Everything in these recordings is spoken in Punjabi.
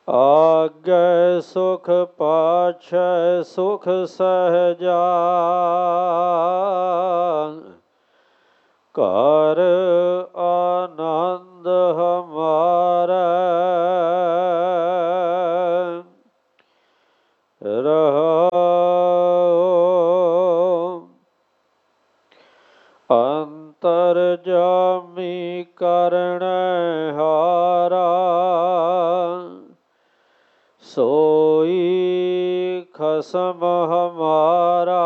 ਆਗੈ ਸੁਖ ਪਾਛੈ ਸੁਖ ਸਹਜਾ, ਘਰ ਆਨੰਦ ਹਮਾਰਾ। ਰਹਾਉ ਅੰਤਰ ਜਾਮੀ ਕਰਣੈ ਹਾਰਾ, ਸੋਈ ਖਸਮ ਹਮਾਰਾ।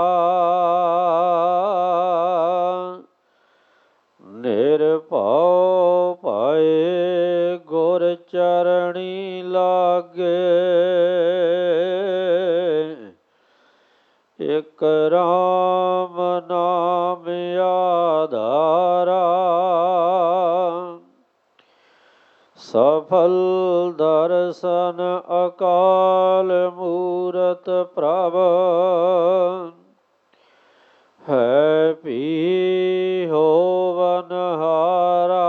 ਨਿਰਭਉ ਭਇ ਗੁਰ ਚਰਣੀ ਲਾਗੇ, ਇਕ ਰਾਮ ਨਾਮ ਆਧਾਰਾ। ਸਫਲ ਦਰਸ਼ਨ ਅਕਾਲ ਮੂਰਤ ਪ੍ਰਭ, ਹੈ ਭੀ ਹੋਵਨ ਹਾਰਾ।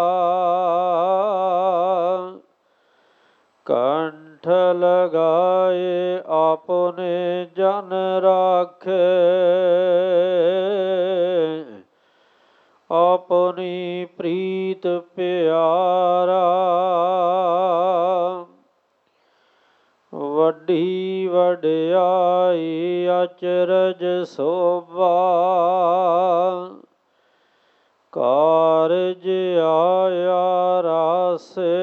ਕੰਠ ਲਗਾਏ ਆਪਨੇ ਜਨ ਰਾਖੇ, ਆਪਣੀ ਪ੍ਰੀਤ ਪਿਆਰਾ। ਵੱਡੀ ਵਡਿਆਈ ਅਚਰਜ ਸੋਭਾ, ਕਾਰਜ ਆਇਆ ਰਾਸੇ।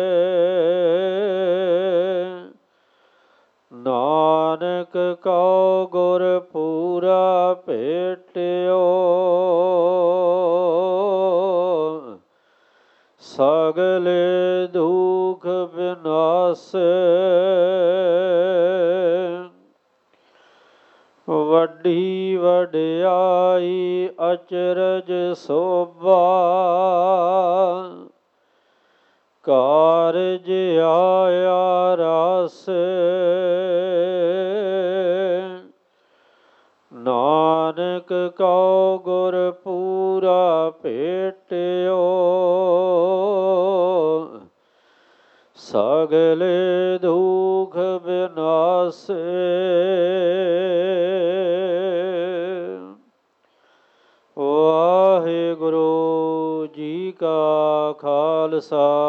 ਨਾਨਕ ਕਉ ਗੁਰ ਪੂਰਾ ਭੇਟਿਓ, ਸਗਲੇ ਦੁਖ ਬਿਨਾਸੇ। ਵੱਡੀ ਵਡਿਆਈ ਅਚਰਜ ਸੋਭਾ, ਕਾਰਜ ਆਇਆ ਰਾਸੇ। ਨਾਨਕ ਕਉ ਗੁਰ ਪੂਰਾ ਭੇਟਿਓ, ਸਗਲੇ ਦੁਖ ਬਿਨਾਸੇ। ਵਾਹਿਗੁਰੂ ਜੀ ਕਾ ਖਾਲਸਾ,